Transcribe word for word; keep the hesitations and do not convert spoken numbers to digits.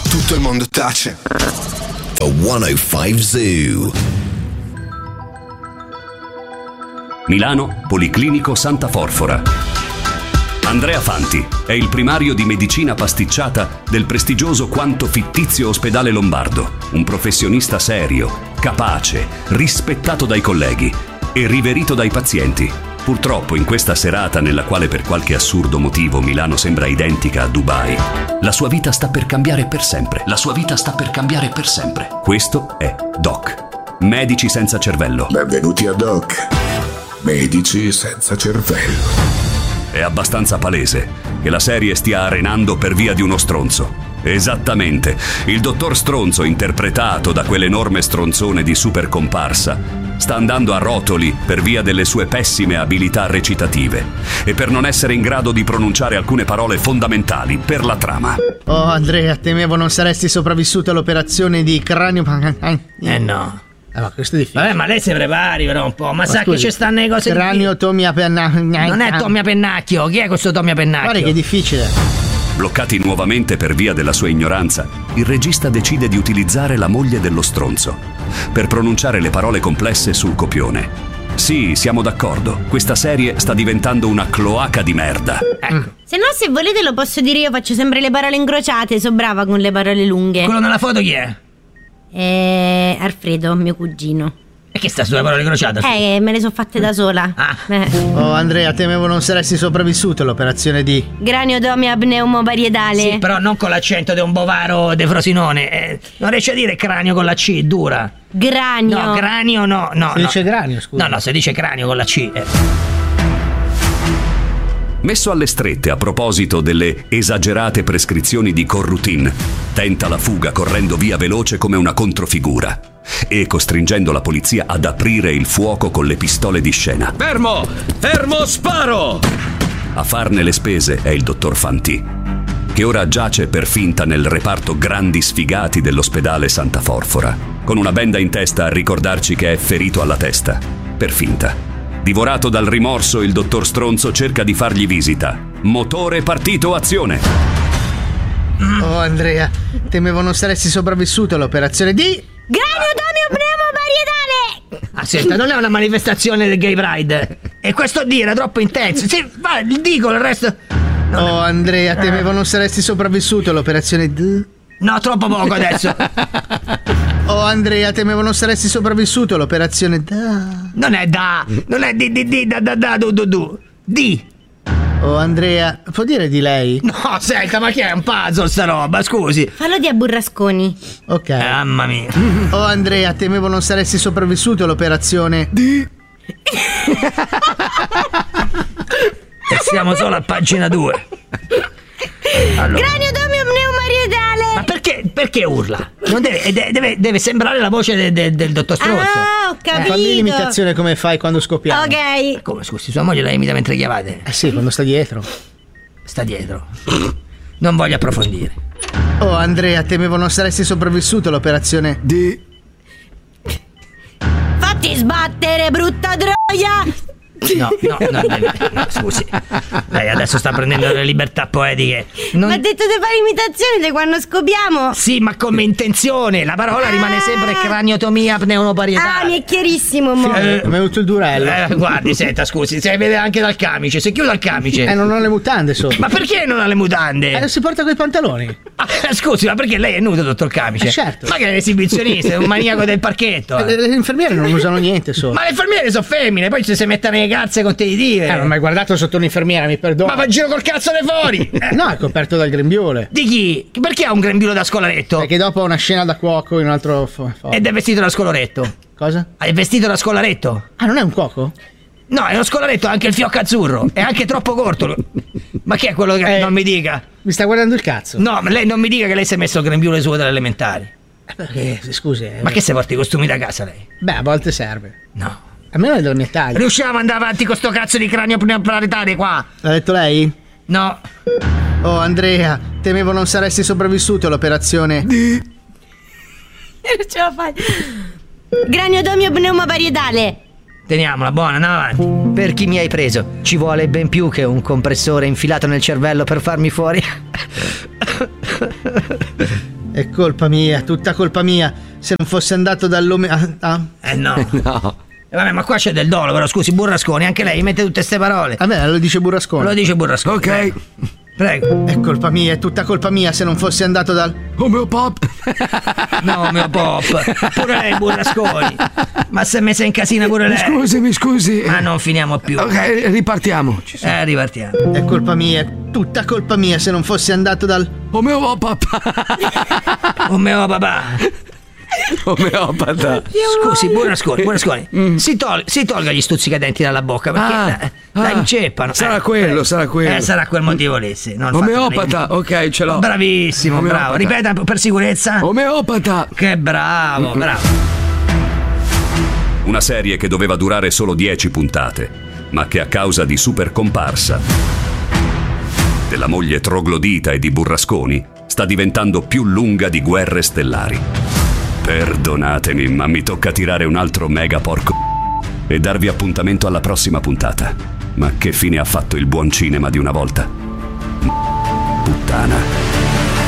tutto il mondo tace. The centocinque Zoo. Milano, Policlinico Santa Forfora. Andrea Fanti è il primario di medicina pasticciata del prestigioso quanto fittizio ospedale lombardo, un professionista serio, capace, rispettato dai colleghi e riverito dai pazienti. Purtroppo in questa serata nella quale per qualche assurdo motivo Milano sembra identica a Dubai, la sua vita sta per cambiare per sempre. La sua vita sta per cambiare per sempre. Questo è Doc, Medici senza cervello. Benvenuti a Doc, Medici senza cervello. È abbastanza palese che la serie stia arenando per via di uno stronzo. Esattamente, il dottor Stronzo, interpretato da quell'enorme stronzone di super comparsa, sta andando a rotoli per via delle sue pessime abilità recitative e per non essere in grado di pronunciare alcune parole fondamentali per la trama. Oh Andrea, temevo non saresti sopravvissuto all'operazione di cranio. Eh no. Eh, ma questo è difficile. Vabbè, ma lei si prepari però un po'. Ma, ma sa scusi, che ci stanno le cose cranio Tomia Pennacchio. Non è Tomia Pennacchio. Chi è questo Tomia Pennacchio? Guarda che è difficile. Bloccati nuovamente per via della sua ignoranza, il regista decide di utilizzare la moglie dello stronzo per pronunciare le parole complesse sul copione. Sì, siamo d'accordo, questa serie sta diventando una cloaca di merda. Ecco. Se no, se volete lo posso dire io, faccio sempre le parole incrociate, so brava con le parole lunghe. Quello nella foto chi è? Eh, Alfredo, mio cugino. E che sta sulle parole crociate? Eh, me le so fatte da sola. Ah. Eh. Oh Andrea, temevo non saresti sopravvissuto all'operazione di Graniotomia pneumoparietale. Sì, però non con l'accento di un bovaro de Frosinone. Eh, non riesce a dire cranio con la C, dura. Granio. No, cranio no, no. Si no. dice cranio, scusa. No, no, si dice cranio con la C. Eh. Messo alle strette a proposito delle esagerate prescrizioni di Corrutin, tenta la fuga correndo via veloce come una controfigura e costringendo la polizia ad aprire il fuoco con le pistole di scena. Fermo! Fermo, sparo! A farne le spese è il dottor Fanti, che ora giace per finta nel reparto grandi sfigati dell'ospedale Santa Forfora, con una benda in testa a ricordarci che è ferito alla testa, per finta. Divorato dal rimorso, il dottor Stronzo cerca di fargli visita. Motore partito, azione! Oh Andrea, temevo non saresti sopravvissuto all'operazione di Graniotomia pneumoparietale. Ah, senta, non è una manifestazione del Gay Pride. E questo D era troppo intenso. Sì, va, dico il resto. Non Oh è... Andrea, temevo non saresti sopravvissuto all'operazione D. No, troppo poco adesso. Oh Andrea, temevo non saresti sopravvissuto all'operazione da. Non è da, non è di di di da da da du du du. Di. Oh Andrea, può dire di lei? No, senta, ma che è un puzzle sta roba, scusi. Fallo di a burrasconi. Ok. Mamma mia. Oh Andrea, temevo non saresti sopravvissuto all'operazione di. E siamo solo a pagina due. Allora. Graniotomia pneumoparietale. Ma perché, perché urla? Non deve, deve, deve sembrare la voce de, de, del dottor Stronzo. Ah, ho Eh, capito. fammi l'imitazione come fai quando scoppiamo. Ok. Come, scusi, sua moglie la imita mentre chiavate? Eh sì, quando sta dietro. Sta dietro. Non voglio approfondire. Oh Andrea, temevo non saresti sopravvissuto all'operazione di. Fatti sbattere, brutta troia. No, no, no, no, no, scusi. Lei adesso sta prendendo le libertà poetiche. Non... Ma ha detto di fare imitazione di quando scopiamo. Sì, ma come intenzione. La parola Ah. rimane sempre craniotomia pneumoparietale. Ah, mi è chiarissimo, mo. Eh, mi è venuto il durello. Eh, guardi, senta, scusi, si vede anche dal camice. Se chiudo il camice. Eh, non ho le mutande sotto. Ma perché non ha le mutande? Eh, si porta coi pantaloni. Ah, scusi, ma perché lei è nudo, dottor Camice? Eh, certo. Ma che è un esibizionista, è un maniaco del parchetto. Eh, Eh. Le, le infermiere non usano niente sotto. Ma le infermiere sono femmine, poi ci si mettono le calze competitive. Eh, non ho mai guardato sotto un'infermiera, mi perdono. Ma va in giro col cazzo di fuori! Eh. No, è coperto dal grembiule. Di chi? Perché ha un grembiulo da scolaretto? Perché dopo ha una scena da cuoco in un altro fo- fo- Ed è vestito da scolaretto. Cosa? È vestito da scolaretto? Ah, non è un cuoco? No, è uno scolaretto, ha anche il fiocco azzurro. È anche troppo corto. Ma chi è quello che Eh. non mi dica? Mi sta guardando il cazzo? No, ma lei non mi dica che lei si è messo il grembiule suo dalle elementari. Eh, Perché, scusi. eh, Ma che se porti i costumi da casa lei? Beh, a volte serve. No. Almeno è della mia taglia. Riusciamo ad andare avanti con sto cazzo di cranio pneumoparietale qua? L'ha detto lei? No. Oh, Andrea, temevo non saresti sopravvissuto all'operazione di. Non ce la fai. Graniotomia pneumoparietale. Teniamola, buona, andiamo avanti. Per chi mi hai preso? Ci vuole ben più che un compressore infilato nel cervello per farmi fuori. È colpa mia, tutta colpa mia. Se non fosse andato dall'ome... Ah, ah. Eh no. No. Eh, vabbè, ma qua c'è del dolo, però scusi, Burrasconi, anche lei mette tutte ste parole. Vabbè, lo dice Burrasconi. Lo dice Burrasconi. Ok. Prego. Prego. È colpa mia, è tutta colpa mia se non fosse andato dal... Omeopop. No, mio pop. Pure lei, Burrasconi. Ma si è messa in casina pure lei. Scusi, mi scusi. Ma non finiamo più. Ok, ripartiamo. Eh, ripartiamo. È colpa mia, è tutta colpa mia se non fosse andato dal... Omeopop. Oh mio papà. Omeopata. Scusi, Burrasconi, Burrasconi. Mm. Si, tol- si tolga gli stuzzicadenti dalla bocca perché Ah, la, la ah. inceppano. Sarà Eh, quello, prego. sarà quello. Eh, sarà quel motivo lì, sì. Non Omeopata, fatelo ok, ce l'ho. Bravissimo, Omeopata. bravo. Ripeta per sicurezza. Omeopata. Che bravo, bravo. Una serie che doveva durare solo dieci puntate, ma che a causa di super comparsa della moglie troglodita e di Burrasconi sta diventando più lunga di Guerre Stellari. Perdonatemi, ma mi tocca tirare un altro mega porco e darvi appuntamento alla prossima puntata. Ma che fine ha fatto il buon cinema di una volta? Puttana.